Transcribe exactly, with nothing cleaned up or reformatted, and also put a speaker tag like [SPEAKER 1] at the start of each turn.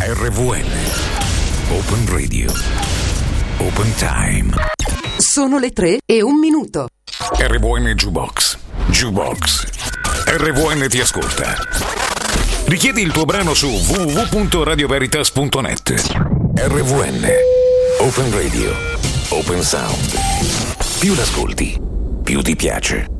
[SPEAKER 1] R V N Open Radio Open Time.
[SPEAKER 2] Sono le tre e un minuto.
[SPEAKER 1] R V N Jukebox Jukebox R V N ti ascolta. Richiedi il tuo brano su w w w punto radio veritas punto net. R V N Open Radio Open Sound. Più l'ascolti, più ti piace.